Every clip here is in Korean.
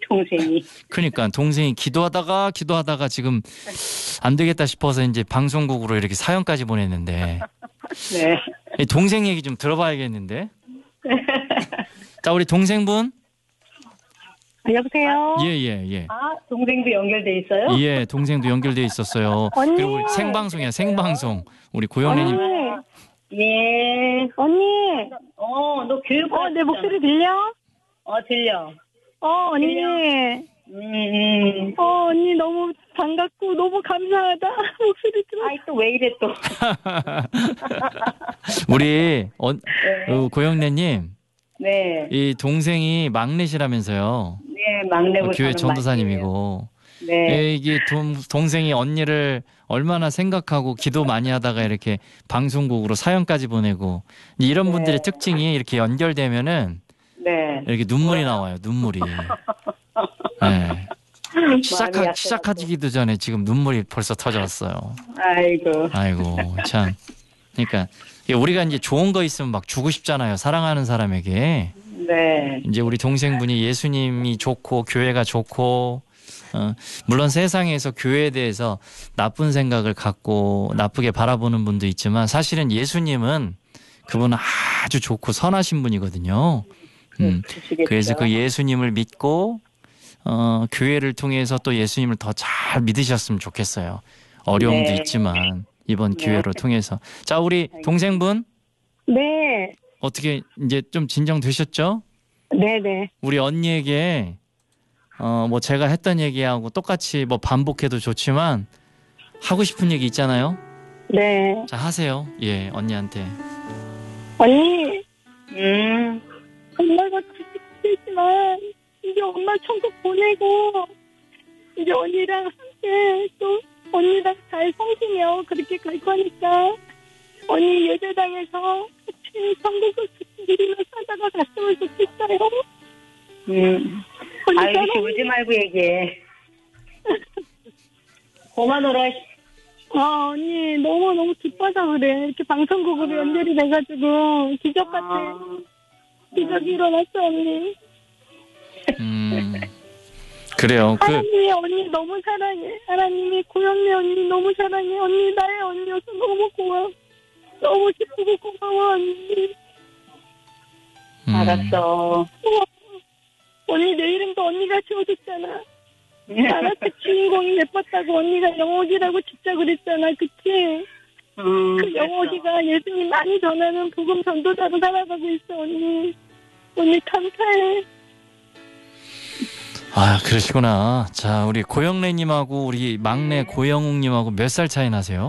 동생이. 그러니까 동생이 기도하다가 지금 안 되겠다 싶어서 이제 방송국으로 이렇게 사연까지 보냈는데 네. 이 동생 얘기 좀 들어봐야겠는데. 자, 우리 동생분. 여보세요? 예. 아, 동생도 연결돼 있어요? 예, 동생도 연결돼 있었어요. 언니. 그리고 우리 생방송이야, 생방송. 우리 고영래님. 예. 언니. 너 교육. 내 목소리 들려? 들려. 언니. 들려. 언니 너무 반갑고 너무 감사하다. 목소리 들어. 아이, 또 왜 이래 또. 우리 고영래님. 네. 이 동생이 막내시라면서요. 네, 막내고 교회 전도사님이고. 네. 이게 동생이 언니를 얼마나 생각하고 기도 많이 하다가 이렇게 방송국으로 사연까지 보내고 이런 분들의 특징이 이렇게 연결되면은 네. 이렇게 눈물이 나와요. 눈물이. 네. 시작하기도 전에 지금 눈물이 벌써 터졌어요. 아이고 참. 그러니까 우리가 이제 좋은 거 있으면 막 주고 싶잖아요. 사랑하는 사람에게. 네. 이제 우리 동생분이 예수님이 좋고 교회가 좋고 물론 세상에서 교회에 대해서 나쁜 생각을 갖고 나쁘게 바라보는 분도 있지만 사실은 예수님은 그분은 아주 좋고 선하신 분이거든요. 그래서 그 예수님을 믿고 교회를 통해서 또 예수님을 더 잘 믿으셨으면 좋겠어요. 어려움도 있지만 이번 기회로 통해서. 자, 우리 동생분. 네. 어떻게 이제 좀 진정되셨죠? 네네. 우리 언니에게 뭐 제가 했던 얘기하고 똑같이 뭐 반복해도 좋지만 하고 싶은 얘기 있잖아요. 네. 자, 하세요. 예, 언니한테. 언니. 엄마가 그렇지만 이제 엄마 천국 보내고 이제 언니랑 함께 또 언니랑 잘 성지며 그렇게 갈 거니까 언니 예배당에서 같이 천국을 누리며 살다가 갔으면 좋겠어요. 아이고, 울지 말고 얘기해. 고마워라. 언니 너무너무 기뻐서 그래. 이렇게 방송국으로 연결이 돼가지고 기적 같아. 기적이 일어났어 언니. 그래요. 하나님이 언니 너무 사랑해. 하나님이 고영래 언니 너무 사랑해. 언니 나의 언니여서 너무 고마워. 너무 기쁘고 고마워 언니. 알았어. 언니 내 이름도 언니가 지어줬잖아. 나한테 주인공이 예뻤다고 언니가 영옥이라고 진짜 그랬잖아. 그치? 그 영옥이가 예수님 많이 전하는 복음 전도자로 살아가고 있어 언니. 언니 감사해. 아, 그러시구나. 자, 우리 고영래님하고 우리 막내 고영욱님하고 몇 살 차이 나세요?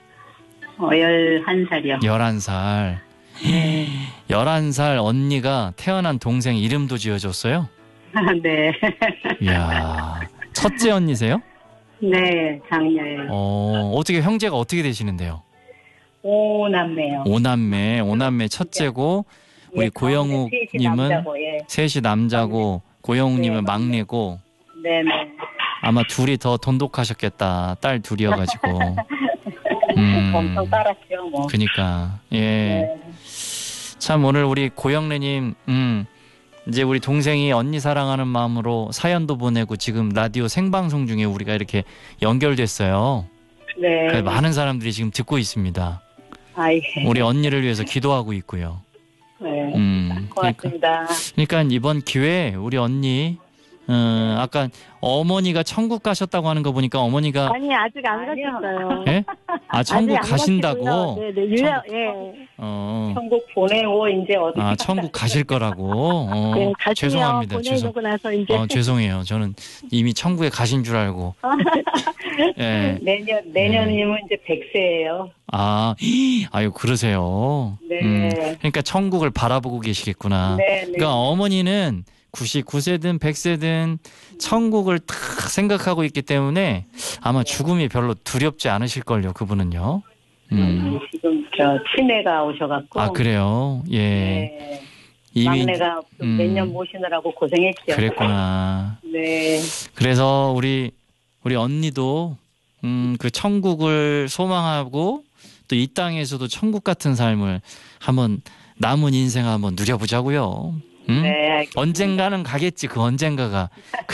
11살이요. 11살. 11살 언니가 태어난 동생 이름도 지어줬어요? 네. 이야, 첫째 언니세요? 네, 장녀예요. 어떻게 형제가 어떻게 되시는데요? 5남매요. 5남매 첫째고 우리 고영욱님은 셋이 남자고 고영욱님은 막내고. 네네. 아마 둘이 더 돈독하셨겠다. 딸 둘이어가지고. 엄청 따랐죠, 뭐. 그니까, 예. 네. 참, 오늘 우리 고영래님, 이제 우리 동생이 언니 사랑하는 마음으로 사연도 보내고 지금 라디오 생방송 중에 우리가 이렇게 연결됐어요. 네. 많은 사람들이 지금 듣고 있습니다. 아이고. 우리 언니를 위해서 기도하고 있고요. 네. 고맙습니다. 그러니까 이번 기회에 우리 언니, 아까 어머니가 천국 가셨다고 하는 거 보니까 어머니가. 아니, 아직 안 가셨어요. 예? 아, 천국 아직 안 가신다고? 네네, 예. 천국 보내고, 이제 어디. 아, 천국 가실 거라고? 네, 죄송합니다. 보내고 나서 이제. 죄송해요. 저는 이미 천국에 가신 줄 알고. 예. 내년이면 이제 100세예요. 아유, 그러세요. 네. 그러니까 천국을 바라보고 계시겠구나. 네. 그러니까 어머니는 99세든 100세든 천국을 탁 생각하고 있기 때문에 아마 죽음이 별로 두렵지 않으실걸요, 그분은요. 지금 치매가 오셔갖고. 아, 그래요? 예. 네. 이미 막내가 몇 년 모시느라고 고생했죠. 그랬구나. 네. 그래서 우리 언니도 그 천국을 소망하고 또 이 땅에서도 천국 같은 삶을 한번 남은 인생 한번 누려보자고요. 네. 언젠가는 가겠지. 그 언젠가가.